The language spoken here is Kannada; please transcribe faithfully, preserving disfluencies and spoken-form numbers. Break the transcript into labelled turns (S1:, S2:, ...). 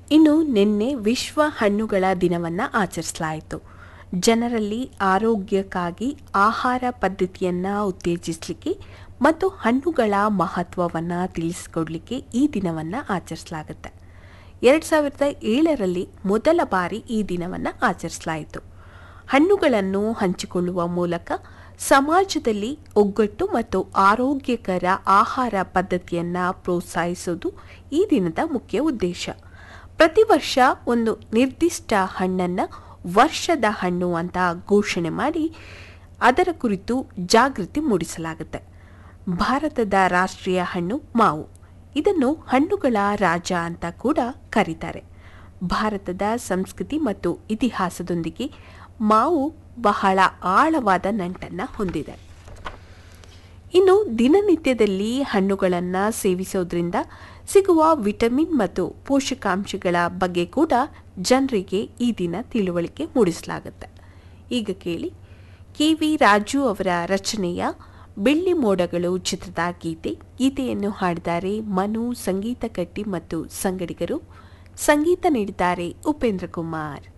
S1: ಇನ್ನು ನಿನ್ನೆ ವಿಶ್ವ ಹಣ್ಣುಗಳ ದಿನವನ್ನು ಆಚರಿಸಲಾಯಿತು. ಜನರಲ್ಲಿ ಆರೋಗ್ಯಕ್ಕಾಗಿ ಆಹಾರ ಪದ್ಧತಿಯನ್ನು ಉತ್ತೇಜಿಸಲಿಕ್ಕೆ ಮತ್ತು ಹಣ್ಣುಗಳ ಮಹತ್ವವನ್ನು ತಿಳಿಸಿಕೊಡಲಿಕ್ಕೆ ಈ ದಿನವನ್ನು ಆಚರಿಸಲಾಗುತ್ತೆ. ಎರಡು ಸಾವಿರದ ಏಳರಲ್ಲಿ ಮೊದಲ ಬಾರಿ ಈ ದಿನವನ್ನು ಆಚರಿಸಲಾಯಿತು. ಹಣ್ಣುಗಳನ್ನು ಹಂಚಿಕೊಳ್ಳುವ ಮೂಲಕ ಸಮಾಜದಲ್ಲಿ ಒಗ್ಗಟ್ಟು ಮತ್ತು ಆರೋಗ್ಯಕರ ಆಹಾರ ಪದ್ಧತಿಯನ್ನು ಪ್ರೋತ್ಸಾಹಿಸುವುದು ಈ ದಿನದ ಮುಖ್ಯ ಉದ್ದೇಶ. ಪ್ರತಿ ವರ್ಷ ಒಂದು ನಿರ್ದಿಷ್ಟ ಹಣ್ಣನ್ನು ವರ್ಷದ ಹಣ್ಣು ಅಂತ ಘೋಷಣೆ ಮಾಡಿ ಅದರ ಕುರಿತು ಜಾಗೃತಿ ಮೂಡಿಸಲಾಗುತ್ತೆ. ಭಾರತದ ರಾಷ್ಟ್ರೀಯ ಹಣ್ಣು ಮಾವು. ಇದನ್ನು ಹಣ್ಣುಗಳ ರಾಜ ಅಂತ ಕೂಡ ಕರೀತಾರೆ. ಭಾರತದ ಸಂಸ್ಕೃತಿ ಮತ್ತು ಇತಿಹಾಸದೊಂದಿಗೆ ಮಾವು ಬಹಳ ಆಳವಾದ ನಂಟನ್ನು ಹೊಂದಿದೆ. ಇನ್ನು ದಿನನಿತ್ಯದಲ್ಲಿ ಹಣ್ಣುಗಳನ್ನು ಸೇವಿಸೋದ್ರಿಂದ ಸಿಗುವ ವಿಟಮಿನ್ ಮತ್ತು ಪೋಷಕಾಂಶಗಳ ಬಗ್ಗೆ ಕೂಡ ಜನರಿಗೆ ಈ ದಿನ ತಿಳುವಳಿಕೆ ಮೂಡಿಸಲಾಗುತ್ತೆ. ಈಗ ಕೇಳಿ ಕೆ ವಿ ರಾಜು ಅವರ ರಚನೆಯ ಬೆಳ್ಳಿ ಮೋಡಗಳು ಚಿತ್ರದ ಗೀತೆ. ಗೀತೆಯನ್ನು ಹಾಡಿದ್ದಾರೆ ಮನು, ಸಂಗೀತ ಕಟ್ಟಿ ಮತ್ತು ಸಂಗಡಿಗರು. ಸಂಗೀತ ನೀಡಿದ್ದಾರೆ ಉಪೇಂದ್ರ ಕುಮಾರ್.